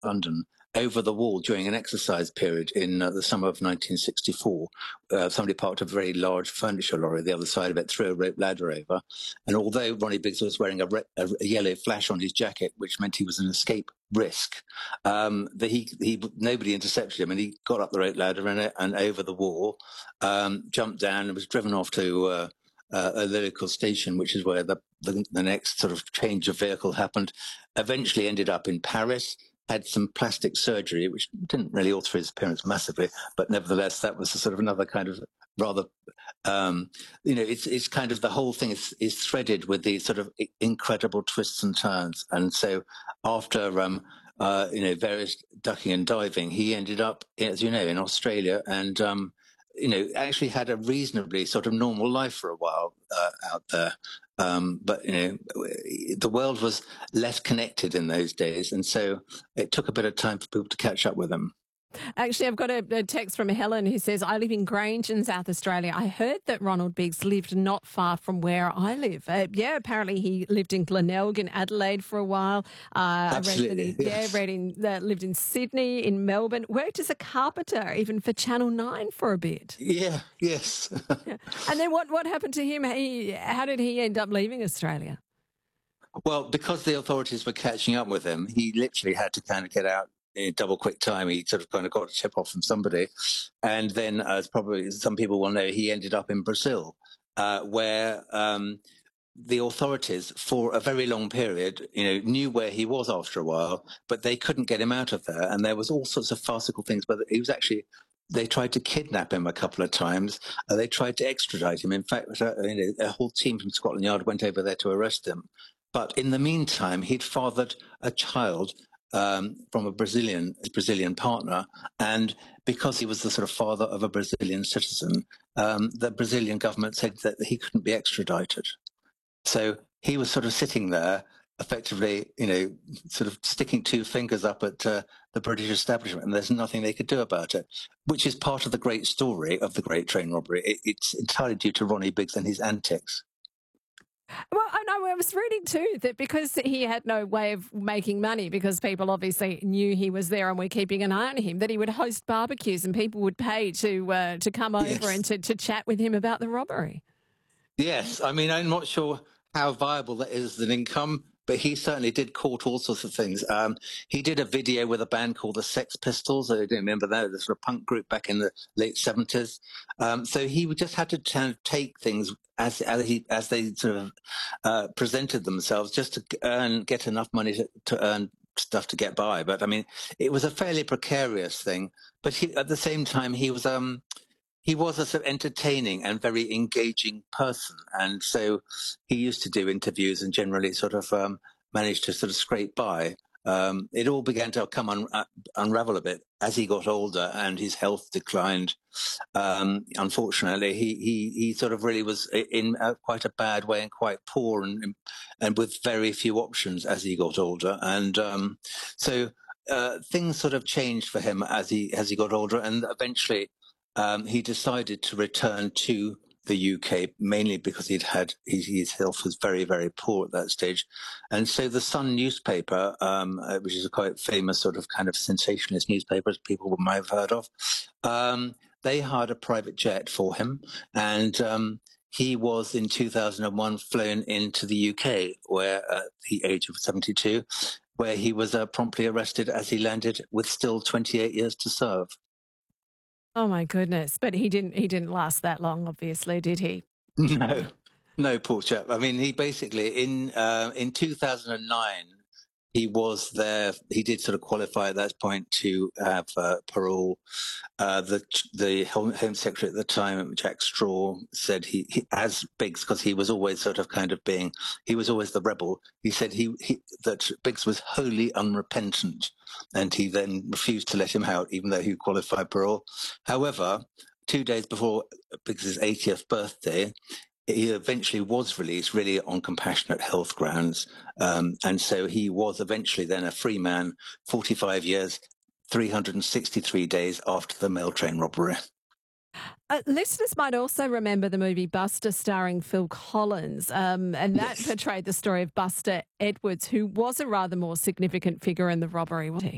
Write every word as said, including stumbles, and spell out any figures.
London over the wall during an exercise period in uh, the summer of nineteen sixty-four. Uh, somebody parked a very large furniture lorry the other side of it, threw a rope ladder over. And although Ronnie Biggs was wearing a, re- a yellow flash on his jacket, which meant he was an escape risk, um, the, he, he, nobody intercepted him, and he got up the rope ladder and, and over the wall, um, jumped down and was driven off to uh, uh, a local station, which is where the, the, the next sort of change of vehicle happened. Eventually ended up in Paris, had some plastic surgery, which didn't really alter his appearance massively, but nevertheless, that was a sort of another kind of rather, um, you know, it's it's kind of the whole thing is, is threaded with these sort of incredible twists and turns. And so after, um, uh, you know, various ducking and diving, he ended up, as you know, in Australia and, um, you know, actually had a reasonably sort of normal life for a while uh, out there. Um, but, you know, the world was less connected in those days. And so it took a bit of time for people to catch up with him. Actually, I've got a, a text from Helen who says, I live in Grange in South Australia. I heard that Ronald Biggs lived not far from where I live. Uh, yeah, apparently he lived in Glenelg in Adelaide for a while. Uh, Absolutely, I read that he yes. yeah, read in, uh, lived in Sydney, in Melbourne, worked as a carpenter even for Channel nine for a bit. Yeah, yes. Yeah. And then what, what happened to him? He, how did he end up leaving Australia? Well, because the authorities were catching up with him, he literally had to kind of get out in double quick time. He sort of kind of got a tip off from somebody. And then, as probably some people will know, he ended up in Brazil, uh, where um, the authorities, for a very long period, you know, knew where he was after a while, but they couldn't get him out of there. And there was all sorts of farcical things, but he was actually... They tried to kidnap him a couple of times. Uh, they tried to extradite him. In fact, uh, you know, a whole team from Scotland Yard went over there to arrest him. But in the meantime, he'd fathered a child um, from a Brazilian Brazilian partner, and because he was the sort of father of a Brazilian citizen, um, the Brazilian government said that he couldn't be extradited. So he was sort of sitting there, effectively, you know, sort of sticking two fingers up at uh, the British establishment, and there's nothing they could do about it, which is part of the great story of the Great Train Robbery. It, it's entirely due to Ronnie Biggs and his antics. Well, I know I was reading too that because he had no way of making money, because people obviously knew he was there and were keeping an eye on him, that he would host barbecues and people would pay to uh, to come over Yes. and to, to chat with him about the robbery. Yes, I mean, I'm not sure how viable that is as an income, but he certainly did court all sorts of things. Um, he did a video with a band called the Sex Pistols. I don't remember that. This sort of punk group back in the late seventies. Um, so he just had to kind of take things as as, he, as they sort of uh, presented themselves, just to earn, get enough money to, to earn stuff to get by. But I mean, it was a fairly precarious thing. But he, at the same time, he was um, he was a sort of entertaining and very engaging person. And so he used to do interviews and generally sort of um, managed to sort of scrape by. Um, it all began to come un- uh, unravel a bit as he got older and his health declined. Um, unfortunately, he, he, he sort of really was in a, quite a bad way and quite poor and, and with very few options as he got older. And um, so uh, things sort of changed for him as he, as he got older, and eventually Um, he decided to return to the U K, mainly because he'd had his, his health was very, very poor at that stage. And so the Sun newspaper, um, uh, which is a quite famous sort of kind of sensationalist newspaper, as people might have heard of, um, they hired a private jet for him. And um, he was in two thousand one flown into the U K, where at the age of seventy-two, where he was uh, promptly arrested as he landed with still twenty-eight years to serve. Oh my goodness! But he didn't. He didn't last that long, obviously, did he? No, no, poor chap. I mean, he basically in uh, in two thousand nine he was there. He did sort of qualify at that point to have uh, parole. Uh, the the Home, Home Secretary at the time, Jack Straw, said he, he as Biggs, because he was always sort of kind of being, he was always the rebel. He said he, he that Biggs was wholly unrepentant, and he then refused to let him out, even though he qualified parole. However, two days before Biggs's eightieth birthday, he eventually was released, really on compassionate health grounds. Um, and so he was eventually then a free man, forty-five years, three hundred sixty-three days after the mail train robbery. Uh, listeners might also remember the movie Buster starring Phil Collins, um, and that Yes. portrayed the story of Buster Edwards, who was a rather more significant figure in the robbery, wasn't he?